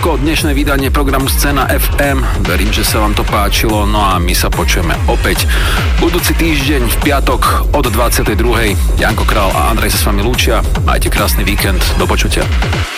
všetko, dnešné vydanie programu Scéna FM. Verím, že sa vám to páčilo, no a my sa počujeme opäť budúci týždeň v piatok od 22. Janko Král a Andrej sa s vami lúčia. Majte krásny víkend, do počutia.